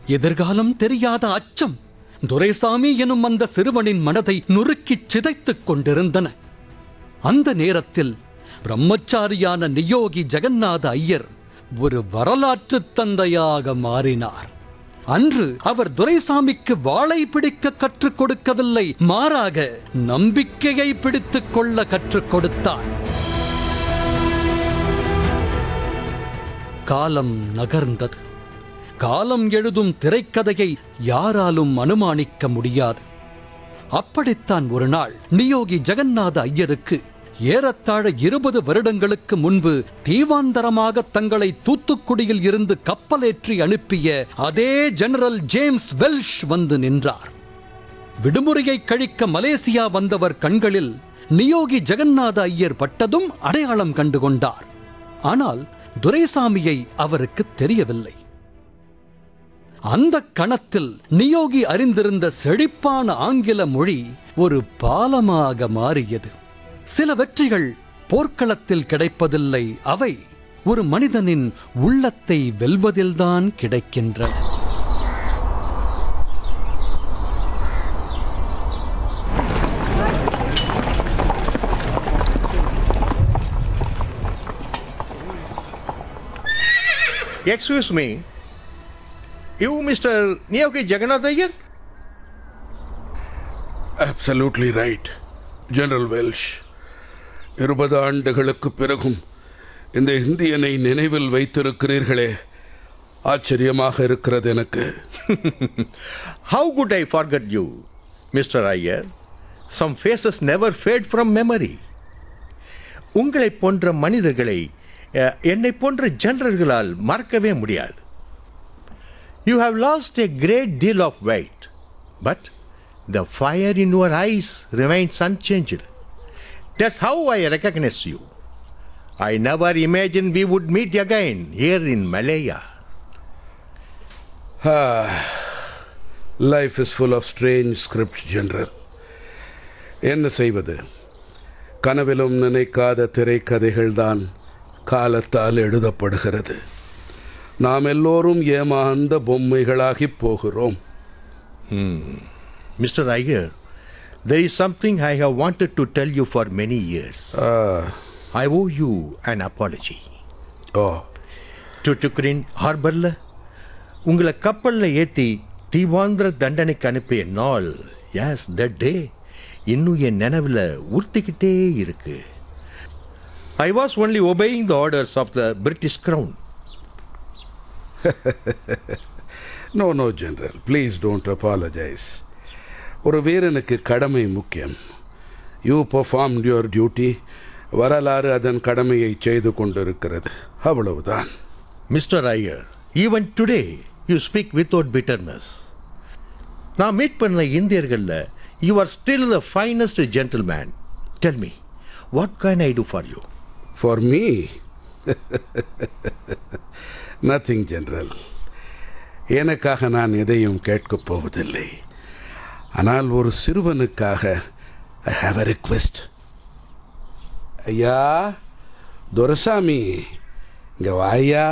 எதிர்காலம் தெரியாத அச்சம் துரைசாமி எனும் அந்த சிறுவனின் மனதை நுறுக்கிச் சிதைத்துக் கொண்டிருந்தன. அந்த நேரத்தில் பிரம்மச்சாரியான நியோகி ஜெகநாத ஐயர் ஒரு வரலாற்று தந்தையாக மாறினார். அன்று அவர் துரைசாமிக்கு வாளை பிடிக்க கற்றுக் கொடுக்கவில்லை, மாறாக நம்பிக்கையை பிடித்துக் கொள்ள கற்றுக் கொடுத்தார். காலம் நகர்ந்தது. காலம் எழுதும் திரைக்கதையை யாராலும் அனுமானிக்க முடியாது. அப்படித்தான் ஒரு நாள் நியோகி ஜெகநாத ஐயருக்கு ஏறத்தாழ 20 வருடங்களுக்கு முன்பு தீவாந்தரமாக தங்களை தூத்துக்குடியில் இருந்து கப்பலேற்றி அனுப்பிய அதே ஜெனரல் ஜேம்ஸ் வெல்ஷ் வந்து நின்றார். விடுமுறையை கழிக்க மலேசியா வந்தவர் கண்களில் நியோகி ஜெகநாத ஐயர் பட்டதும் அடையாளம் கண்டு கொண்டார். ஆனால் துரைசாமியை அவருக்கு தெரியவில்லை. அந்த கணத்தில் நியோகி அறிந்திருந்த செழிப்பான ஆங்கில மொழி ஒரு பாலமாக மாறியது. சில வெற்றிகள் போர்க்களத்தில் கிடைப்பதில்லை, அவை ஒரு மனிதனின் உள்ளத்தை வெல்வதில்தான் கிடைக்கின்றன. Excuse me, you Mr. Niyogi Jagannath Iyer? Absolutely right, General Welsh. 20 ஆண்டுகளுக்கு பிறகும் இந்த இந்தியனை நினைவில் வைத்திருக்கிறீர்களே, ஆச்சரியமாக இருக்கிறது எனக்கு. How could I forget you, Mr. Iyer? Some faces never fade from memory. உங்களை போன்ற மனிதர்களை என்னை போன்ற ஜெனரல்களால் மறக்கவே முடியாது. You have lost a great deal of weight, but the fire in your eyes remains unchanged. That's how I recognize you. I never imagined we would meet again here in Malaya. Life is full of strange scripts, General. என்ன செய்வது? கனவிலும் நினைக்காத திரைக்கதைகள்தான் காலத்தால் எழுதப்படுகிறது. நாம் எல்லோரும் ஏமாந்த பொம்மைகளாகி போகிறோம். Mr. Iyer, there is something I have wanted to tell you for many years. I owe you an apology. டுட்டுக்குரின் ஹார்பரில் உங்களை கப்பலில் ஏற்றி தீவாந்திர தண்டனைக்கு அனுப்பிய நாள், எஸ் தட் டே, இன்னும் என் நினைவில் உறுத்திக்கிட்டே இருக்கு. I was only obeying the orders of the British Crown. No, General. Please don't apologize. ஒரு வீரனுக்கு கடமை முக்கியம். You performed your duty. வரலாறு அதன் கடமையை செய்து கொண்டிருக்கிறது, அவ்வளவுதான். Mr. Iyer, even today you speak without bitterness. நான் மீட் பண்ண இந்தியர்களில் you are still the finest gentleman. Tell me, what can I do for you? For me? Nothing, General. எனக்காக நான் எதையும் கேட்கப் போவதில்லை. ஆனால் ஒரு சிறுவனுக்காக I have a request. ஐயா துரைசாமி, இங்க வாயா.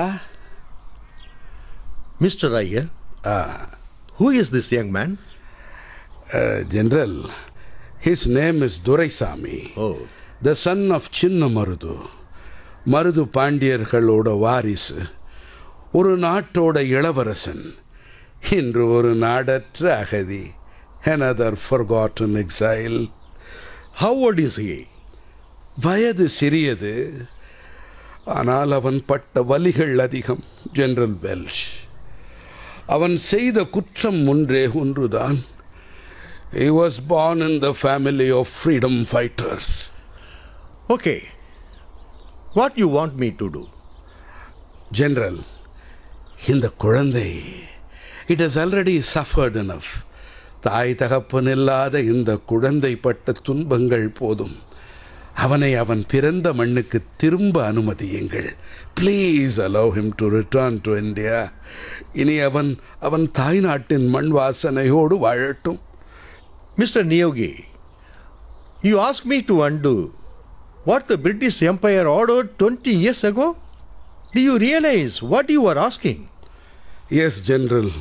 Mr. Iyer, who is this young man? General, his name is Duraisamy. Oh. The son of சின்ன மருது. மருது பாண்டியர்களோட வாரிசு, ஒரு நாட்டோட இளவரசன், இன்று ஒரு நாடற்ற அகதி. Another forgotten exile. How old is he? வயது சிறியது, ஆனால் அவன் பட்ட வலிகள் அதிகம், ஜெனரல் வெல்ஷ். அவன் செய்த குற்றம் ஒன்றுதான். He was born in the family of freedom fighters. Okay. What you want me to do? General, இந்த குழந்தை, it has already suffered enough. தாய் தகப்பன் இல்லாத இந்த குழந்தை பட்ட துன்பங்கள் போதும். அவனை அவன் பிறந்த மண்ணுக்கு திரும்ப அனுமதியுங்கள். Please allow him to return to India. இனி அவன் தாய் நாட்டின் மண் வாசனையோடு வாழட்டும். Mr. Niyogi, you asked me to undo what the British Empire ordered 20 years ago? Do you realize what you are asking? Yes, General,